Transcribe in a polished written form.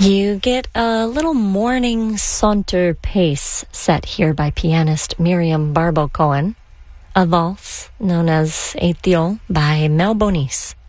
You get a little morning saunter pace set here by pianist Miriam Barbo Cohen, a valse known as Ethiol by Mel Bonis.